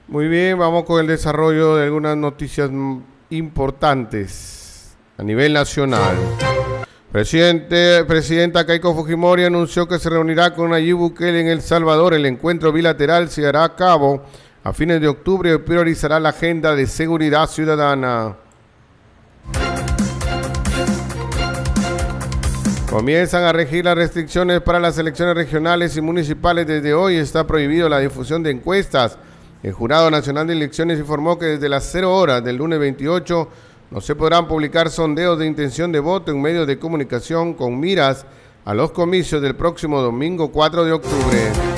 Muy bien, vamos con el desarrollo de algunas noticias importantes a nivel nacional. Presidenta Keiko Fujimori anunció que se reunirá con Nayib Bukele en El Salvador. El encuentro bilateral se hará a cabo a fines de octubre y priorizará la agenda de seguridad ciudadana. Comienzan a regir las restricciones para las elecciones regionales y municipales. Desde hoy está prohibido la difusión de encuestas. El Jurado Nacional de Elecciones informó que desde las 0 horas del lunes 28 no se podrán publicar sondeos de intención de voto en medios de comunicación con miras a los comicios del próximo domingo 4 de octubre.